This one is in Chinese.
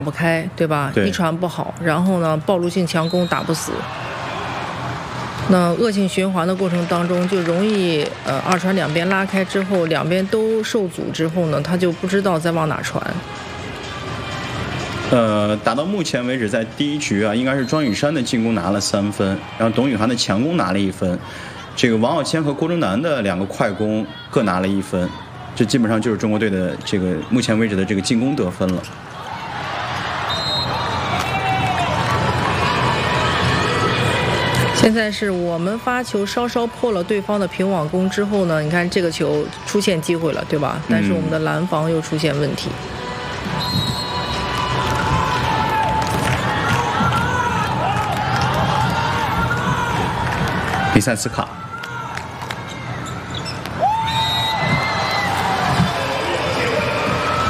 不开，对吧？ 对一传不好，然后呢，暴露性强攻打不死。那恶性循环的过程当中，就容易二传两边拉开之后，两边都受阻之后呢，他就不知道再往哪传。 打到目前为止，在第一局啊，应该是庄宇珊的进攻拿了3分，然后董宇涵的强攻拿了1分，这个王傲谦和郭征南的2个快攻各拿了1分，这基本上就是中国队的这个目前为止的这个进攻得分了。 现在是我们发球稍稍破了对方的平网攻之后呢，你看这个球出现机会了，对吧？但是我们的拦防又出现问题。 比赛斯卡。